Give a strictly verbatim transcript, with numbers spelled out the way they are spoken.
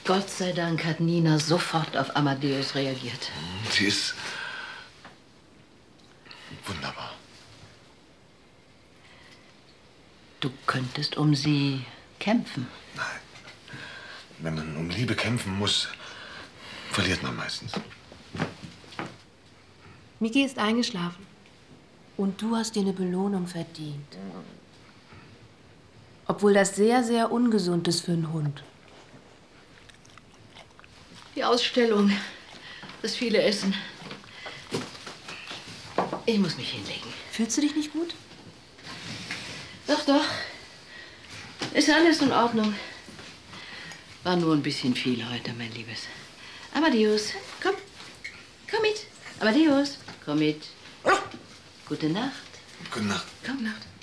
Gott sei Dank hat Nina sofort auf Amadeus reagiert. Sie ist wunderbar. Du könntest um sie kämpfen. Nein. Wenn man um Liebe kämpfen muss, verliert man meistens. Miki ist eingeschlafen. Und du hast dir eine Belohnung verdient. Obwohl das sehr, sehr ungesund ist für einen Hund. Die Ausstellung, das viele Essen. Ich muss mich hinlegen. Fühlst du dich nicht gut? Doch, doch. Ist alles in Ordnung. War nur ein bisschen viel heute, mein Liebes. Amadeus, komm. Komm mit. Amadeus, komm mit. Gute Nacht. Gute Nacht. Komm, Nacht.